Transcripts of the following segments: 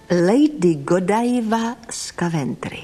Lady Godiva z Coventry.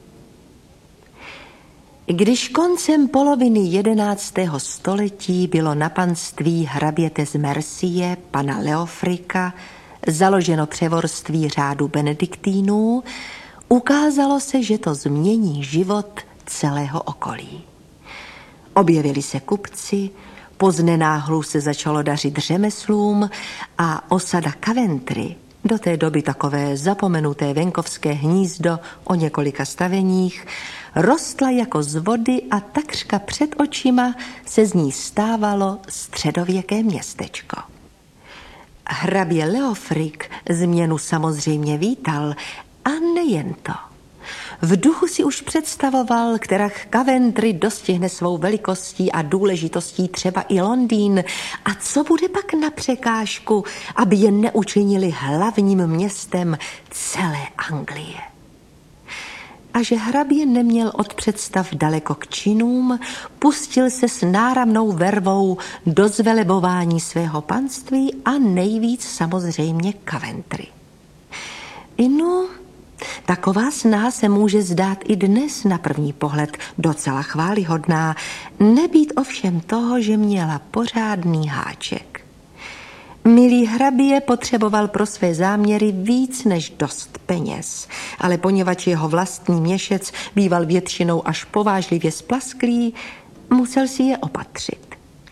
Když koncem poloviny 11. století bylo na panství hraběte z Mercie, pana Leofrika, založeno převorství řádu benediktínů, ukázalo se, že to změní život celého okolí. Objevili se kupci, poznenáhlu se začalo dařit řemeslům a osada Coventry, do té doby takové zapomenuté venkovské hnízdo o několika staveních, rostla jako z vody a takřka před očima se z ní stávalo středověké městečko. Hrabě Leofrik změnu samozřejmě vítal a nejen to. V duchu si už představoval, kterak Coventry dostihne svou velikostí a důležitostí třeba i Londýn a co bude pak na překážku, aby je neučinili hlavním městem celé Anglie. A že hrabě neměl od představ daleko k činům, pustil se s náramnou vervou do zvelebování svého panství a nejvíc samozřejmě Coventry. Taková snaha se může zdát i dnes na první pohled docela chvályhodná, nebýt ovšem toho, že měla pořádný háček. Milý hrabě potřeboval pro své záměry víc než dost peněz, ale poněvadž jeho vlastní měšec býval většinou až povážlivě splasklý, musel si je opatřit.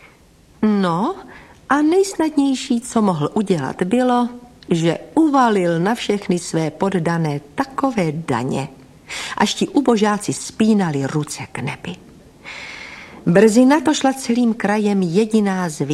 A nejsnadnější, co mohl udělat, bylo, že uvalil na všechny své poddané takové daně, až ti ubožáci spínali ruce k nebi. Brzy na to šla celým krajem jediná zvěst.